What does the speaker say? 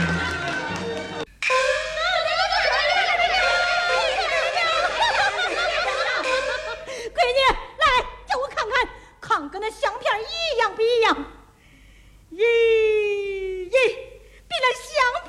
闺女，来，叫我看看，看跟那相片一样不一样？咦，比那相